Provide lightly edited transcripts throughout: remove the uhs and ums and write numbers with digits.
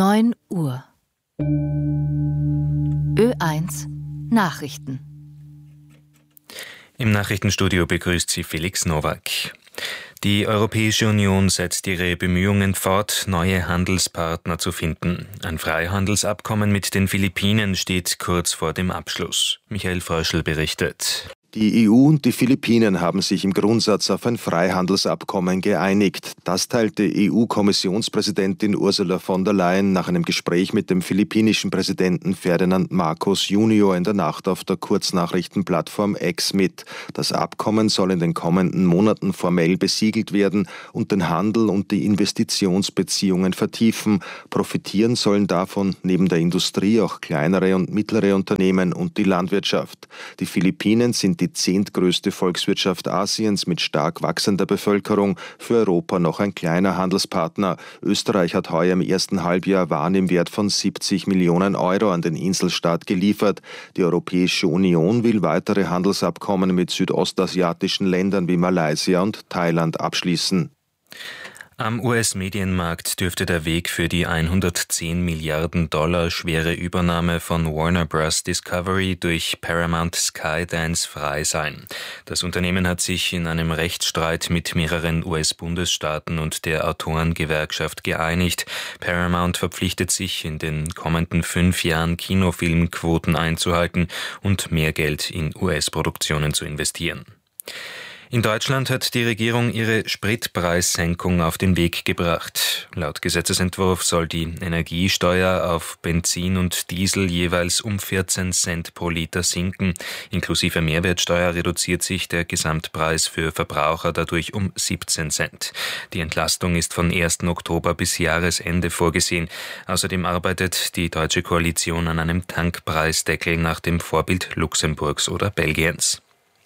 9 Uhr. Ö1 Nachrichten. Im Nachrichtenstudio begrüßt Sie Felix Nowak. Die Europäische Union setzt ihre Bemühungen fort, neue Handelspartner zu finden. Ein Freihandelsabkommen mit den Philippinen steht kurz vor dem Abschluss. Michael Fröschl berichtet. Die EU und die Philippinen haben sich im Grundsatz auf ein Freihandelsabkommen geeinigt. Das teilte EU-Kommissionspräsidentin Ursula von der Leyen nach einem Gespräch mit dem philippinischen Präsidenten Ferdinand Marcos Jr. in der Nacht auf der Kurznachrichtenplattform X mit. Das Abkommen soll in den kommenden Monaten formell besiegelt werden und den Handel und die Investitionsbeziehungen vertiefen. Profitieren sollen davon neben der Industrie auch kleinere und mittlere Unternehmen und die Landwirtschaft. Die Philippinen sind die 10. größte Volkswirtschaft Asiens mit stark wachsender Bevölkerung, für Europa noch ein kleiner Handelspartner. Österreich hat heuer im ersten Halbjahr Waren im Wert von 70 Millionen Euro an den Inselstaat geliefert. Die Europäische Union will weitere Handelsabkommen mit südostasiatischen Ländern wie Malaysia und Thailand abschließen. Am US-Medienmarkt dürfte der Weg für die 110 Milliarden Dollar schwere Übernahme von Warner Bros. Discovery durch Paramount Skydance frei sein. Das Unternehmen hat sich in einem Rechtsstreit mit mehreren US-Bundesstaaten und der Autorengewerkschaft geeinigt. Paramount verpflichtet sich, in den kommenden 5 Jahren Kinofilmquoten einzuhalten und mehr Geld in US-Produktionen zu investieren. In Deutschland hat die Regierung ihre Spritpreissenkung auf den Weg gebracht. Laut Gesetzesentwurf soll die Energiesteuer auf Benzin und Diesel jeweils um 14 Cent pro Liter sinken. Inklusive Mehrwertsteuer reduziert sich der Gesamtpreis für Verbraucher dadurch um 17 Cent. Die Entlastung ist von 1. Oktober bis Jahresende vorgesehen. Außerdem arbeitet die Deutsche Koalition an einem Tankpreisdeckel nach dem Vorbild Luxemburgs oder Belgiens.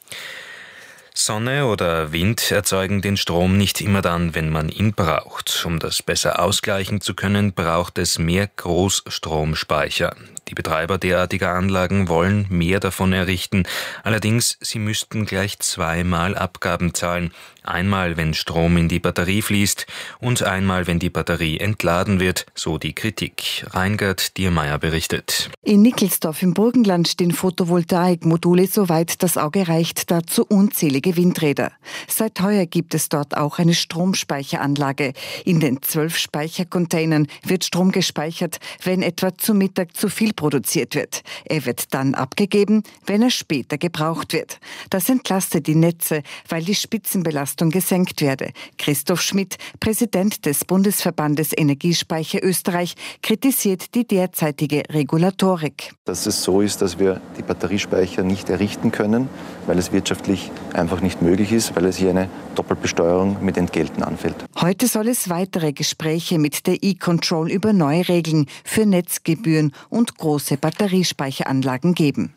Sonne oder Wind erzeugen den Strom nicht immer dann, wenn man ihn braucht. Um das besser ausgleichen zu können, braucht es mehr Großstromspeicher. Die Betreiber derartiger Anlagen wollen mehr davon errichten. Allerdings, sie müssten gleich 2-mal Abgaben zahlen. Einmal, wenn Strom in die Batterie fließt und einmal, wenn die Batterie entladen wird, so die Kritik. Reingard Diermeier berichtet. In Nickelsdorf im Burgenland stehen Photovoltaikmodule, soweit das Auge reicht, dazu unzählige Windräder. Seit heuer gibt es dort auch eine Stromspeicheranlage. In den 12 Speichercontainern wird Strom gespeichert, wenn etwa zu Mittag zu viel produziert wird. Er wird dann abgegeben, wenn er später gebraucht wird. Das entlastet die Netze, weil die Spitzenbelastung gesenkt werde. Christoph Schmidt, Präsident des Bundesverbandes Energiespeicher Österreich, kritisiert die derzeitige Regulatorik. Dass es so ist, dass wir die Batteriespeicher nicht errichten können, weil es wirtschaftlich einfach nicht möglich ist, weil es hier eine Doppelbesteuerung mit Entgelten anfällt. Heute soll es weitere Gespräche mit der E-Control über neue Regeln für Netzgebühren und große Batteriespeicheranlagen geben.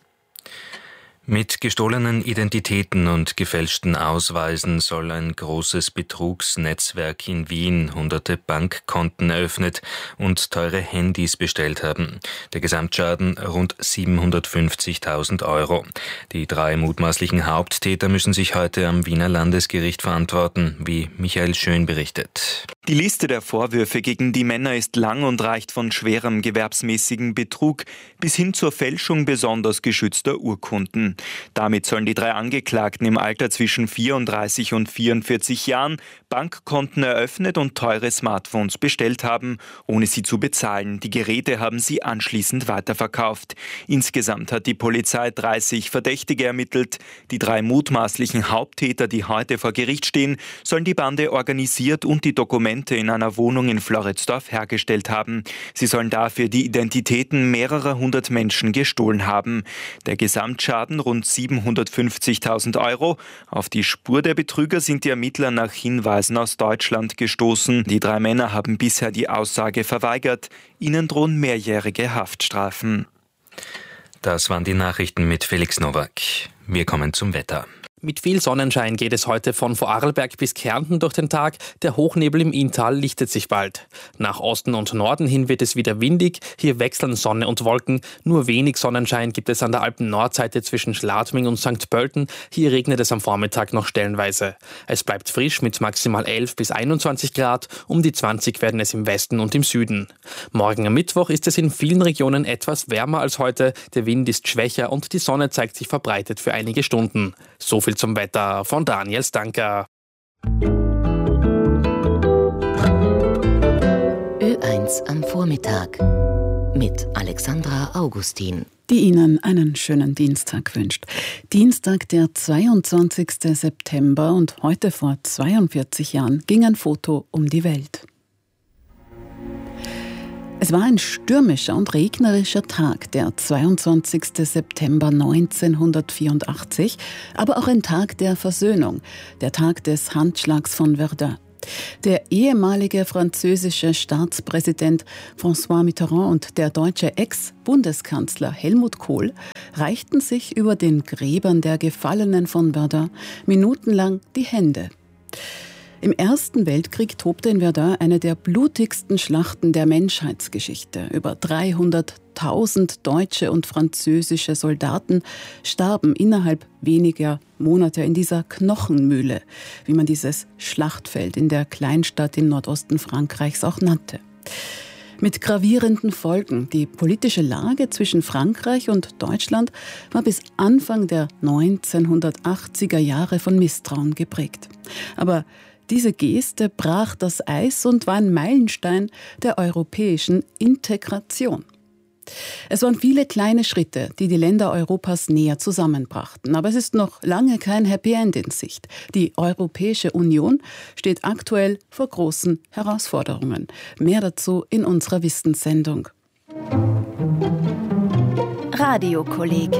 Mit gestohlenen Identitäten und gefälschten Ausweisen soll ein großes Betrugsnetzwerk in Wien hunderte Bankkonten eröffnet und teure Handys bestellt haben. Der Gesamtschaden rund 750.000 Euro. Die 3 mutmaßlichen Haupttäter müssen sich heute am Wiener Landesgericht verantworten, wie Michael Schön berichtet. Die Liste der Vorwürfe gegen die Männer ist lang und reicht von schwerem gewerbsmäßigen Betrug bis hin zur Fälschung besonders geschützter Urkunden. Damit sollen die 3 Angeklagten im Alter zwischen 34 und 44 Jahren Bankkonten eröffnet und teure Smartphones bestellt haben, ohne sie zu bezahlen. Die Geräte haben sie anschließend weiterverkauft. Insgesamt hat die Polizei 30 Verdächtige ermittelt. Die 3 mutmaßlichen Haupttäter, die heute vor Gericht stehen, sollen die Bande organisiert und die Dokumente in einer Wohnung in Floridsdorf hergestellt haben. Sie sollen dafür die Identitäten mehrerer 100 Menschen gestohlen haben. Der Gesamtschaden rund 750.000 Euro. Auf die Spur der Betrüger sind die Ermittler nach Hinweisen aus Deutschland gestoßen. Die 3 Männer haben bisher die Aussage verweigert. Ihnen drohen mehrjährige Haftstrafen. Das waren die Nachrichten mit Felix Nowak. Wir kommen zum Wetter. Mit viel Sonnenschein geht es heute von Vorarlberg bis Kärnten durch den Tag. Der Hochnebel im Inntal lichtet sich bald. Nach Osten und Norden hin wird es wieder windig. Hier wechseln Sonne und Wolken. Nur wenig Sonnenschein gibt es an der Alpen-Nordseite zwischen Schladming und St. Pölten. Hier regnet es am Vormittag noch stellenweise. Es bleibt frisch mit maximal 11 bis 21 Grad. Um die 20 werden es im Westen und im Süden. Morgen am Mittwoch ist es in vielen Regionen etwas wärmer als heute. Der Wind ist schwächer und die Sonne zeigt sich verbreitet für einige Stunden. So viel zum Wetter von Daniel Stanker. Ö1 am Vormittag mit Alexandra Augustin. Die Ihnen einen schönen Dienstag wünscht. Dienstag, der 22. September, und heute vor 42 Jahren ging ein Foto um die Welt. Es war ein stürmischer und regnerischer Tag, der 22. September 1984, aber auch ein Tag der Versöhnung, der Tag des Handschlags von Verdun. Der ehemalige französische Staatspräsident François Mitterrand und der deutsche Ex-Bundeskanzler Helmut Kohl reichten sich über den Gräbern der Gefallenen von Verdun minutenlang die Hände. Im Ersten Weltkrieg tobte in Verdun eine der blutigsten Schlachten der Menschheitsgeschichte. Über 300.000 deutsche und französische Soldaten starben innerhalb weniger Monate in dieser Knochenmühle, wie man dieses Schlachtfeld in der Kleinstadt im Nordosten Frankreichs auch nannte. Mit gravierenden Folgen. Die politische Lage zwischen Frankreich und Deutschland war bis Anfang der 1980er Jahre von Misstrauen geprägt. Aber diese Geste brach das Eis und war ein Meilenstein der europäischen Integration. Es waren viele kleine Schritte, die die Länder Europas näher zusammenbrachten. Aber es ist noch lange kein Happy End in Sicht. Die Europäische Union steht aktuell vor großen Herausforderungen. Mehr dazu in unserer Wissenssendung. Radiokolleg.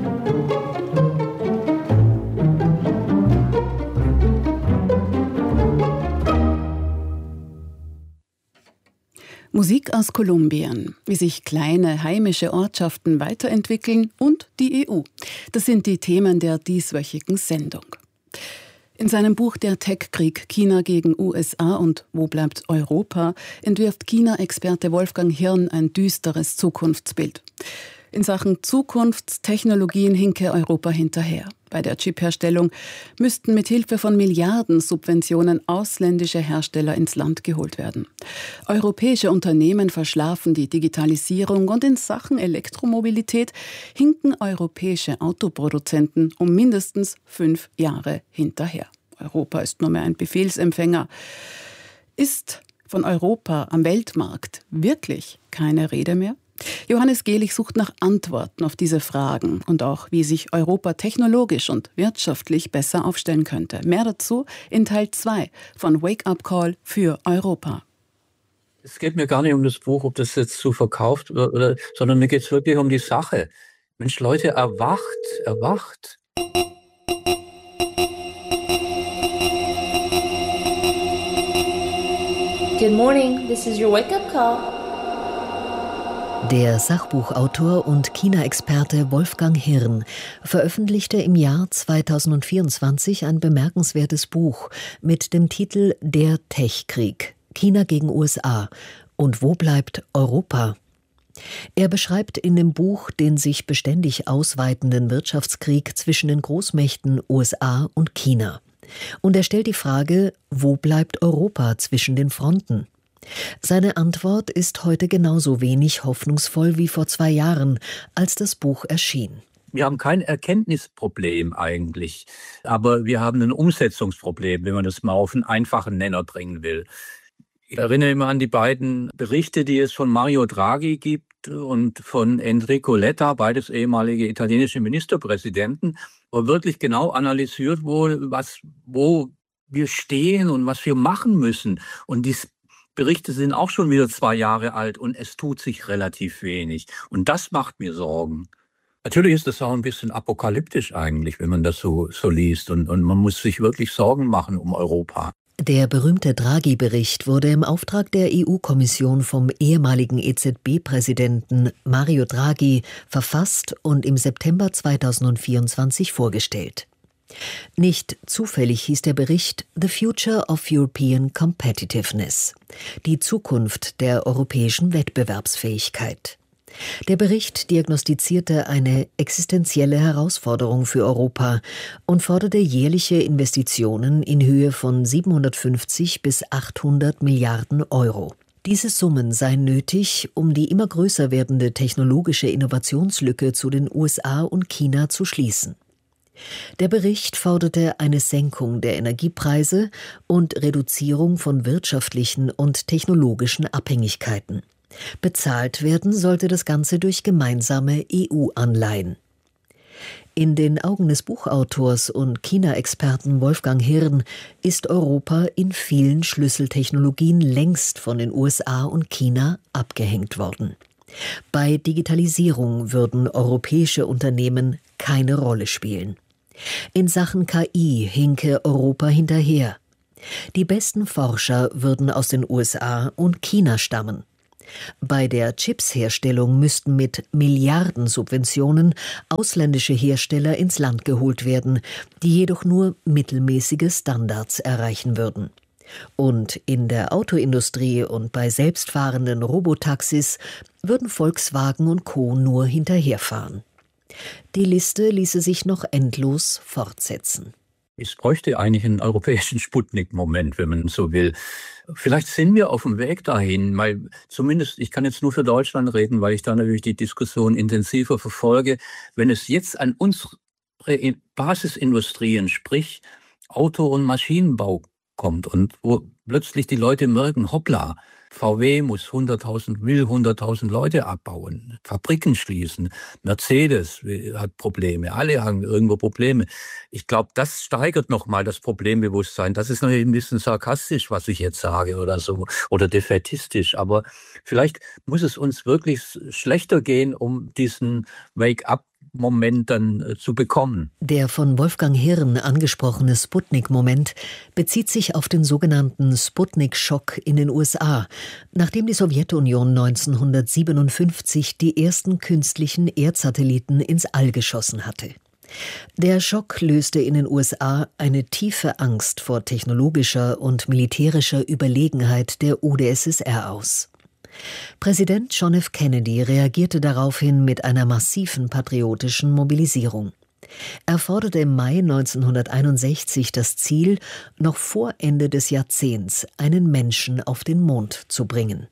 Musik aus Kolumbien, wie sich kleine heimische Ortschaften weiterentwickeln und die EU. Das sind die Themen der dieswöchigen Sendung. In seinem Buch Der Tech-Krieg, China gegen USA und Wo bleibt Europa, entwirft China-Experte Wolfgang Hirn ein düsteres Zukunftsbild. In Sachen Zukunftstechnologien hinke Europa hinterher. Bei der Chipherstellung müssten mit Hilfe von Milliardensubventionen ausländische Hersteller ins Land geholt werden. Europäische Unternehmen verschlafen die Digitalisierung und in Sachen Elektromobilität hinken europäische Autoproduzenten um mindestens 5 Jahre hinterher. Europa ist nur mehr ein Befehlsempfänger. Ist von Europa am Weltmarkt wirklich keine Rede mehr? Johannes Gehlich sucht nach Antworten auf diese Fragen und auch, wie sich Europa technologisch und wirtschaftlich besser aufstellen könnte. Mehr dazu in Teil 2 von Wake Up Call für Europa. Es geht mir gar nicht um das Buch, ob das jetzt so verkauft wird, sondern mir geht es wirklich um die Sache. Mensch, Leute, erwacht. Good morning, this is your Wake Up Call. Der Sachbuchautor und China-Experte Wolfgang Hirn veröffentlichte im Jahr 2024 ein bemerkenswertes Buch mit dem Titel Der Tech-Krieg, China gegen USA und wo bleibt Europa? Er beschreibt in dem Buch den sich beständig ausweitenden Wirtschaftskrieg zwischen den Großmächten USA und China. Und er stellt die Frage, wo bleibt Europa zwischen den Fronten? Seine Antwort ist heute genauso wenig hoffnungsvoll wie vor 2 Jahren, als das Buch erschien. Wir haben kein Erkenntnisproblem eigentlich, aber wir haben ein Umsetzungsproblem, wenn man das mal auf einen einfachen Nenner bringen will. Ich erinnere immer an die beiden Berichte, die es von Mario Draghi gibt und von Enrico Letta, beides ehemalige italienische Ministerpräsidenten, wo wirklich genau analysiert wurde, wo wir stehen und was wir machen müssen. Und die Berichte sind auch schon wieder 2 Jahre alt und es tut sich relativ wenig. Und das macht mir Sorgen. Natürlich ist das auch ein bisschen apokalyptisch eigentlich, wenn man das so liest. Und man muss sich wirklich Sorgen machen um Europa. Der berühmte Draghi-Bericht wurde im Auftrag der EU-Kommission vom ehemaligen EZB-Präsidenten Mario Draghi verfasst und im September 2024 vorgestellt. Nicht zufällig hieß der Bericht The Future of European Competitiveness, die Zukunft der europäischen Wettbewerbsfähigkeit. Der Bericht diagnostizierte eine existenzielle Herausforderung für Europa und forderte jährliche Investitionen in Höhe von 750 bis 800 Milliarden Euro. Diese Summen seien nötig, um die immer größer werdende technologische Innovationslücke zu den USA und China zu schließen. Der Bericht forderte eine Senkung der Energiepreise und Reduzierung von wirtschaftlichen und technologischen Abhängigkeiten. Bezahlt werden sollte das Ganze durch gemeinsame EU-Anleihen. In den Augen des Buchautors und China-Experten Wolfgang Hirn ist Europa in vielen Schlüsseltechnologien längst von den USA und China abgehängt worden. Bei Digitalisierung würden europäische Unternehmen keine Rolle spielen. In Sachen KI hinke Europa hinterher. Die besten Forscher würden aus den USA und China stammen. Bei der Chipsherstellung müssten mit Milliardensubventionen ausländische Hersteller ins Land geholt werden, die jedoch nur mittelmäßige Standards erreichen würden. Und in der Autoindustrie und bei selbstfahrenden Robotaxis würden Volkswagen und Co. nur hinterherfahren. Die Liste ließe sich noch endlos fortsetzen. Es bräuchte eigentlich einen europäischen Sputnik-Moment, wenn man so will. Vielleicht sind wir auf dem Weg dahin, weil zumindest, ich kann jetzt nur für Deutschland reden, weil ich da natürlich die Diskussion intensiver verfolge. Wenn es jetzt an unsere Basisindustrien, sprich Auto- und Maschinenbau kommt und wo plötzlich die Leute merken, hoppla, VW will 100.000 Leute abbauen, Fabriken schließen, Mercedes hat Probleme, alle haben irgendwo Probleme. Ich glaube, das steigert nochmal das Problembewusstsein. Das ist natürlich ein bisschen sarkastisch, was ich jetzt sage oder so, oder defätistisch. Aber vielleicht muss es uns wirklich schlechter gehen, um diesen Wake-up-Moment dann zu bekommen. Der von Wolfgang Hirn angesprochene Sputnik-Moment bezieht sich auf den sogenannten Sputnik-Schock in den USA, nachdem die Sowjetunion 1957 die ersten künstlichen Erdsatelliten ins All geschossen hatte. Der Schock löste in den USA eine tiefe Angst vor technologischer und militärischer Überlegenheit der UdSSR aus. Präsident John F. Kennedy reagierte daraufhin mit einer massiven patriotischen Mobilisierung. Er forderte im Mai 1961 das Ziel, noch vor Ende des Jahrzehnts einen Menschen auf den Mond zu bringen.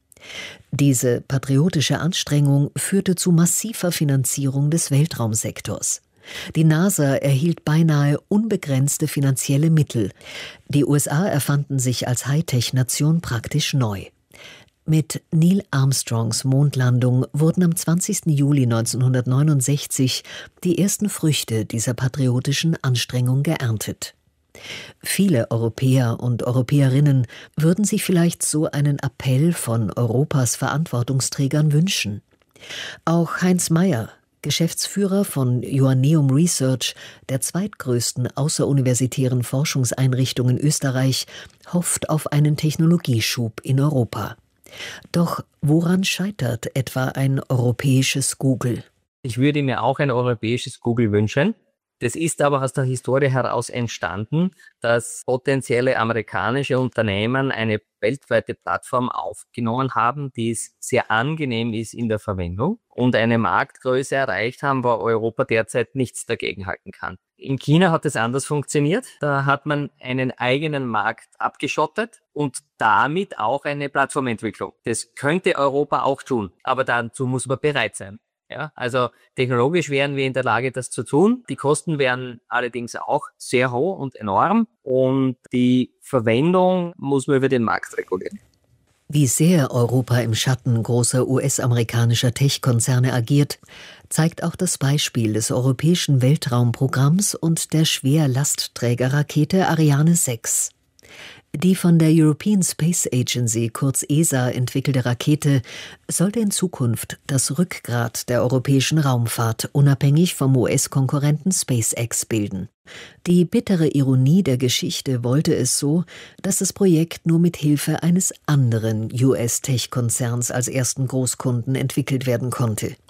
Diese patriotische Anstrengung führte zu massiver Finanzierung des Weltraumsektors. Die NASA erhielt beinahe unbegrenzte finanzielle Mittel. Die USA erfanden sich als Hightech-Nation praktisch neu. Mit Neil Armstrongs Mondlandung wurden am 20. Juli 1969 die ersten Früchte dieser patriotischen Anstrengung geerntet. Viele Europäer und Europäerinnen würden sich vielleicht so einen Appell von Europas Verantwortungsträgern wünschen. Auch Heinz Meyer, Geschäftsführer von Joanneum Research, der zweitgrößten außeruniversitären Forschungseinrichtung in Österreich, hofft auf einen Technologieschub in Europa. Doch woran scheitert etwa ein europäisches Google? Ich würde mir auch ein europäisches Google wünschen. Das ist aber aus der Historie heraus entstanden, dass potenzielle amerikanische Unternehmen eine weltweite Plattform aufgenommen haben, die sehr angenehm ist in der Verwendung und eine Marktgröße erreicht haben, wo Europa derzeit nichts dagegenhalten kann. In China hat es anders funktioniert. Da hat man einen eigenen Markt abgeschottet und damit auch eine Plattformentwicklung. Das könnte Europa auch tun, aber dazu muss man bereit sein. Ja, also technologisch wären wir in der Lage, das zu tun. Die Kosten wären allerdings auch sehr hoch und enorm und die Verwendung muss man über den Markt regulieren. Wie sehr Europa im Schatten großer US-amerikanischer Tech-Konzerne agiert, zeigt auch das Beispiel des europäischen Weltraumprogramms und der Schwerlastträgerrakete Ariane 6. Die von der European Space Agency, kurz ESA, entwickelte Rakete sollte in Zukunft das Rückgrat der europäischen Raumfahrt unabhängig vom US-Konkurrenten SpaceX bilden. Die bittere Ironie der Geschichte wollte es so, dass das Projekt nur mit Hilfe eines anderen US-Tech-Konzerns als ersten Großkunden entwickelt werden konnte.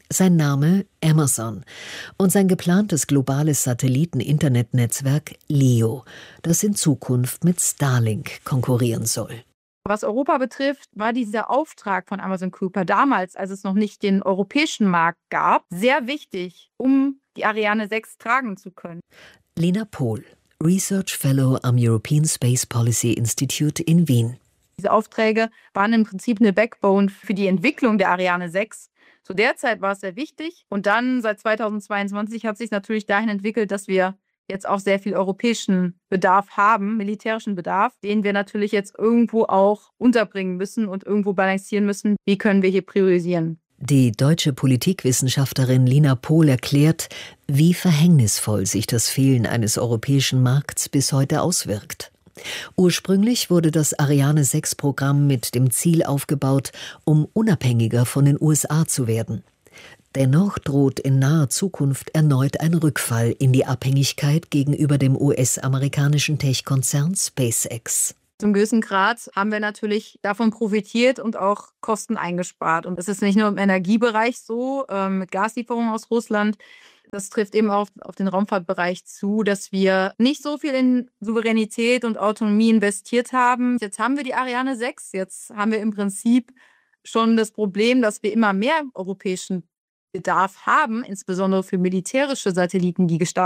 Sein Name Amazon und sein geplantes globales Satelliten-Internetnetzwerk LEO, das in Zukunft mit Starlink konkurrieren soll. Was Europa betrifft, war dieser Auftrag von Amazon Kuiper damals, als es noch nicht den europäischen Markt gab, sehr wichtig, um die Ariane 6 tragen zu können. Lena Pohl, Research Fellow am European Space Policy Institute in Wien. Diese Aufträge waren im Prinzip eine Backbone für die Entwicklung der Ariane 6. Zu der Zeit war es sehr wichtig. Und dann seit 2022 hat sich natürlich dahin entwickelt, dass wir jetzt auch sehr viel europäischen Bedarf haben, militärischen Bedarf, den wir natürlich jetzt irgendwo auch unterbringen müssen und irgendwo balancieren müssen. Wie können wir hier priorisieren? Die deutsche Politikwissenschaftlerin Lena Pohl erklärt, wie verhängnisvoll sich das Fehlen eines europäischen Markts bis heute auswirkt. Ursprünglich wurde das Ariane-6-Programm mit dem Ziel aufgebaut, um unabhängiger von den USA zu werden. Dennoch droht in naher Zukunft erneut ein Rückfall in die Abhängigkeit gegenüber dem US-amerikanischen Tech-Konzern SpaceX. Zum gewissen Grad haben wir natürlich davon profitiert und auch Kosten eingespart. Und es ist nicht nur im Energiebereich so, mit Gaslieferungen aus Russland. Das trifft eben auch auf den Raumfahrtbereich zu, dass wir nicht so viel in Souveränität und Autonomie investiert haben. Jetzt haben wir die Ariane 6. Jetzt haben wir im Prinzip schon das Problem, dass wir immer mehr europäischen Bedarf haben, insbesondere für militärische Satelliten, die gestartet